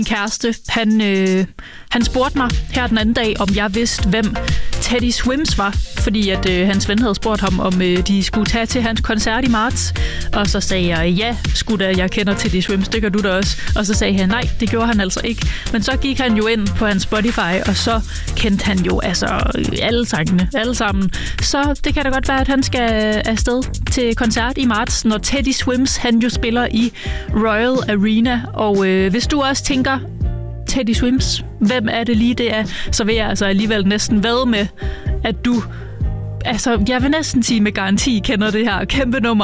min kæreste, han spurgte mig her den anden dag, om jeg vidste, hvem Teddy Swims var, fordi at hans ven havde spurgt ham, om de skulle tage til hans koncert i marts. Og så sagde jeg, ja, sgu da, jeg kender Teddy Swims, det gør du da også. Og så sagde han, nej, det gjorde han altså ikke. Men så gik han jo ind på hans Spotify, og så kendte han jo altså alle sangene, alle sammen. Så det kan da godt være, at han skal afsted til koncert i marts, når Teddy Swims, han jo spiller i Royal Arena. Og hvis du også tænker, Teddy Swims, hvem er det lige det er, så vil jeg altså alligevel næsten vædde med, at du, altså jeg vil næsten sige med garanti, kender det her kæmpe nummer.